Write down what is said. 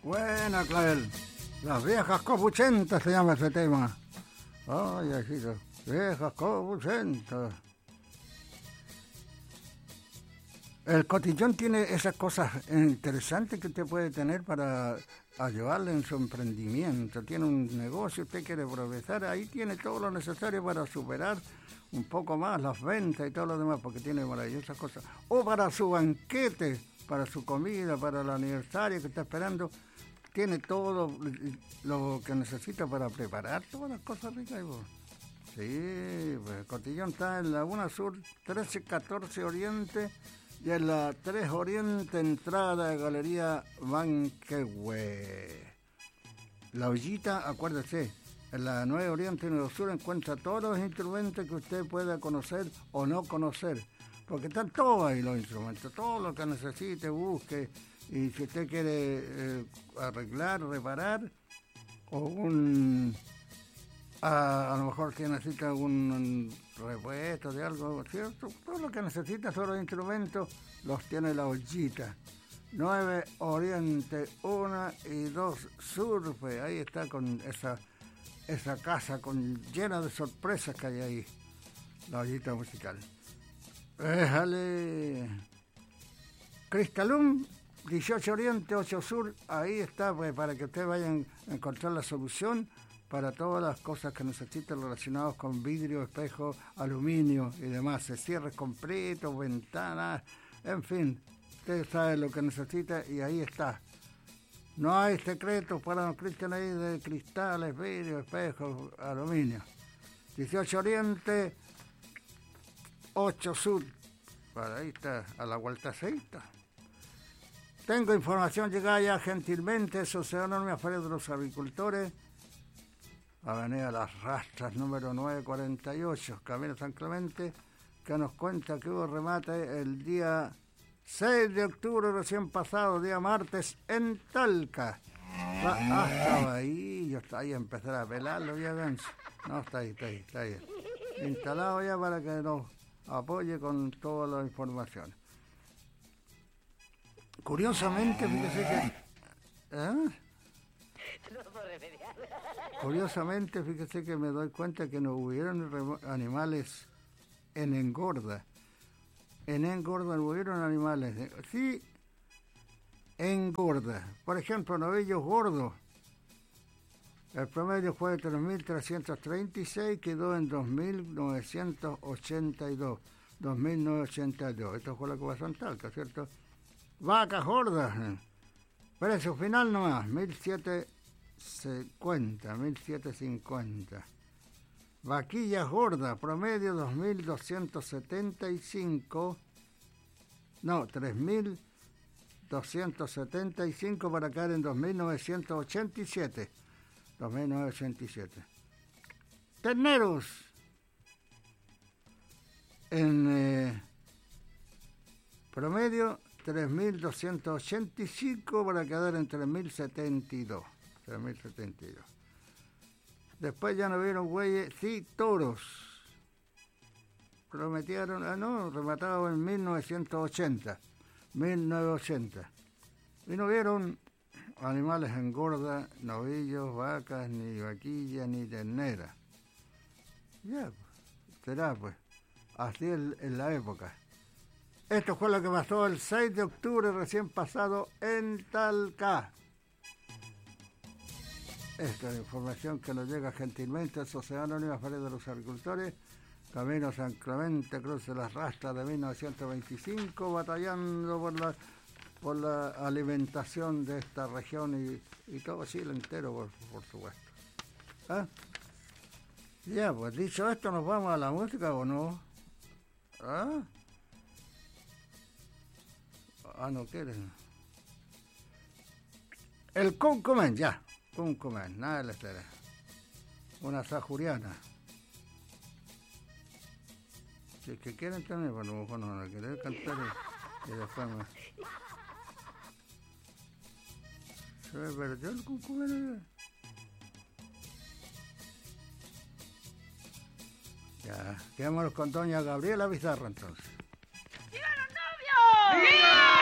Buena, Clavel. Las viejas copuchentas se llama ese tema. Ay, hijito. Viejas copuchentas. El cotillón tiene esas cosas interesantes que usted puede tener para ayudarle en su emprendimiento. Tiene un negocio, usted quiere progresar, ahí tiene todo lo necesario para superar un poco más las ventas y todo lo demás, porque tiene maravillosas cosas. O para su banquete, para su comida, para el aniversario que está esperando, tiene todo lo que necesita para preparar todas las cosas ricas. Sí, pues el cotillón está en la 1 Sur 1314 Oriente, y en la 3 Oriente, entrada de Galería Manquehue. La Ollita, acuérdese, en la 9 Oriente y 9 Sur encuentra todos los instrumentos que usted pueda conocer o no conocer, porque están todos ahí los instrumentos, todo lo que necesite, busque, y si usted quiere arreglar, reparar, o a lo mejor que necesita algún repuesto de algo, ¿cierto? Todo lo que necesita son los instrumentos, los tiene la Ollita. 9 Oriente, 1 y 2 Sur, pues ahí está con esa casa llena de sorpresas que hay ahí, la Ollita musical. Déjale. Cristalum, 18 Oriente, 8 Sur, ahí está, pues, para que ustedes vayan a encontrar la solución para todas las cosas que necesiten relacionadas con vidrio, espejo, aluminio y demás, cierres completos, ventanas, en fin, usted sabe lo que necesita y ahí está. No hay secretos para los cristianos ahí de cristales, vidrio, espejos, aluminio. 18 Oriente, 8 Sur, para ahí está, a la vueltacita. Tengo información llegada ya gentilmente, Sociedad Anónima Feria de los Agricultores, Avenida Las Rastras, número 948, Camino San Clemente, que nos cuenta que hubo remate el día 6 de octubre recién pasado, día martes, en Talca. Estaba ahí, yo estaba ahí a empezar a pelarlo ya, Ganso. No, está ahí. Instalado ya para que nos apoye con todas las informaciones. Curiosamente, fíjese que... Curiosamente, fíjese que me doy cuenta que no hubieron animales en engorda. En engorda no hubieron animales. Sí, engorda. Por ejemplo, novillos gordos. El promedio fue de 3.336, quedó en 2.982. 2.982. Esto fue lo que pasó en Talca, ¿cierto? Vacas gordas. Precio final nomás, 1.750. Vaquillas gordas, promedio 2.275. No, 3.275 para caer en 2.987. 2.987. Terneros. En promedio 3.285 para quedar en 3.072. Después ya no vieron bueyes, sí, toros. Prometieron, rematado en 1980. Y no vieron animales engorda, novillos, vacas, ni vaquillas, ni ternera. Ya, será pues, así en la época. Esto fue lo que pasó el 6 de octubre recién pasado en Talca. Esta es la información que nos llega gentilmente a Sociedad Anónima Feria de los Agricultores, Camino San Clemente, Cruz de las Rastras de 1925, batallando por la alimentación de esta región y todo Chile entero, por supuesto. ¿Ah? Ya, pues dicho esto, ¿nos vamos a la música o no? ¿Ah? No quieren. El Cuncumen, ya. Cuncumen, nada de la espera. Una sajuriana. Si es que quieren también, pues a lo mejor no van a querer cantar y después me... Se me perdió el Cuncumen. Ya, quedémonos con doña Gabriela Bizarro entonces. ¡Viva los novios! ¡Viva!